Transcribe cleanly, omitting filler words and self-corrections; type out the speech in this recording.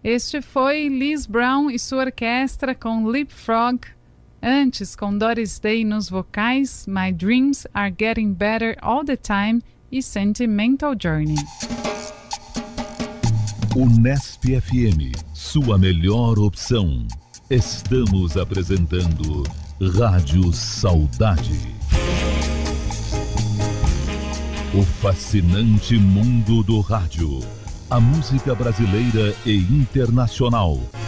Este foi Liz Brown e sua orquestra com Leapfrog. Antes, com Doris Day nos vocais, My Dreams Are Getting Better All the Time e Sentimental Journey. Unesp FM, sua melhor opção. Estamos apresentando Rádio Saudade. O fascinante mundo do rádio. A música brasileira e internacional.